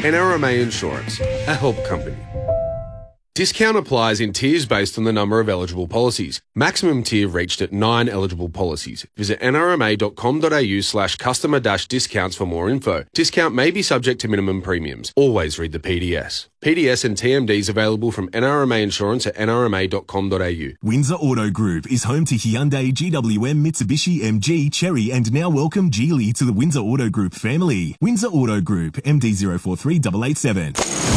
NRMA Insurance, a help company. Discount applies in tiers based on the number of eligible policies. Maximum tier reached at 9 eligible policies. Visit nrma.com.au/customer-discounts for more info. Discount may be subject to minimum premiums. Always read the PDS. PDS and TMDs available from NRMA Insurance at nrma.com.au. Windsor Auto Group is home to Hyundai, GWM, Mitsubishi, MG, Chery, and now welcome Geely to the Windsor Auto Group family. Windsor Auto Group, MD043887.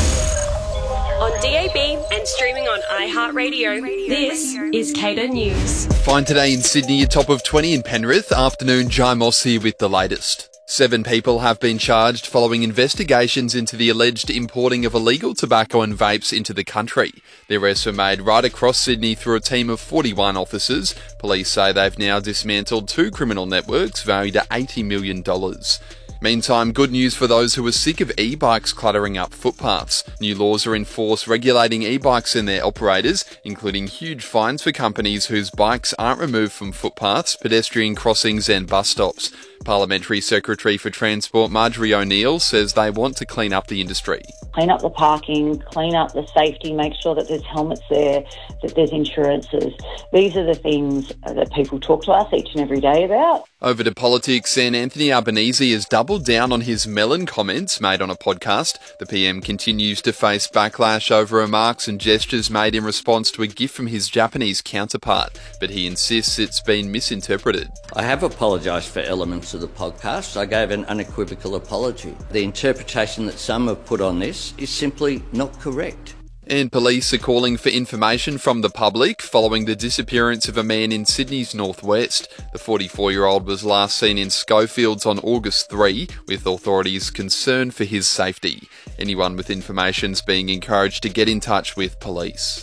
On DAB and streaming on iHeartRadio, this is Cater News. Fine today in Sydney, a top of 20 in Penrith. Afternoon, Jai Moss here with the latest. 7 people have been charged following investigations into the alleged importing of illegal tobacco and vapes into the country. The arrests were made right across Sydney through a team of 41 officers. Police say they've now dismantled 2 criminal networks valued at $80 million. Meantime, good news for those who are sick of e-bikes cluttering up footpaths. New laws are in force regulating e-bikes and their operators, including huge fines for companies whose bikes aren't removed from footpaths, pedestrian crossings and bus stops. Parliamentary Secretary for Transport Marjorie O'Neill says they want to clean up the industry. Clean up the parking, clean up the safety, make sure that there's helmets there, that there's insurances. These are the things that people talk to us each and every day about. Over to politics, and Anthony Albanese has doubled down on his melon comments made on a podcast. The PM continues to face backlash over remarks and gestures made in response to a gift from his Japanese counterpart, but he insists it's been misinterpreted. I have apologised for elements of the podcast. I gave an unequivocal apology. The interpretation that some have put on this is simply not correct. And police are calling for information from the public following the disappearance of a man in Sydney's northwest. The 44-year-old was last seen in Schofields on August 3, with authorities concerned for his safety. Anyone with information is being encouraged to get in touch with police.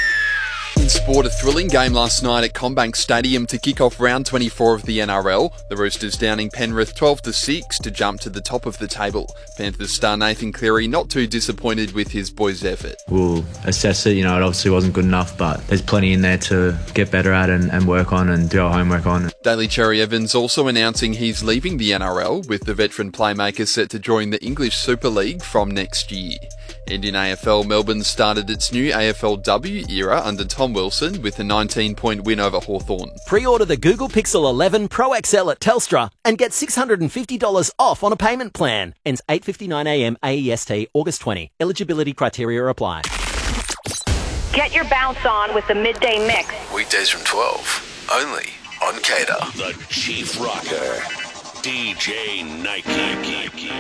In sport, a thrilling game last night at CommBank Stadium to kick off round 24 of the NRL. The Roosters downing Penrith 12-6 to jump to the top of the table. Panthers star Nathan Cleary not too disappointed with his boys' effort. We'll assess it. It obviously wasn't good enough, but there's plenty in there to get better at and work on and do our homework on. Daly Cherry Evans also announcing he's leaving the NRL, with the veteran playmaker set to join the English Super League from next year. And in AFL, Melbourne started its new AFLW era under Tom Wilson with a 19-point win over Hawthorn. Pre-order the Google Pixel 11 Pro XL at Telstra and get $650 off on a payment plan. Ends 8:59am AEST, August 20. Eligibility criteria apply. Get your bounce on with the Midday Mix. Weekdays from 12, only on Cater. The Chief Rocker, DJ Nike.